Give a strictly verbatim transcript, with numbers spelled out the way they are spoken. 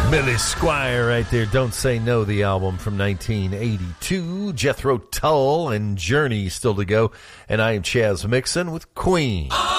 Millie Squire right there. Don't Say No, the album from nineteen eighty-two. Jethro Tull and Journey still to go. And I am Chaz Mixon with Queen.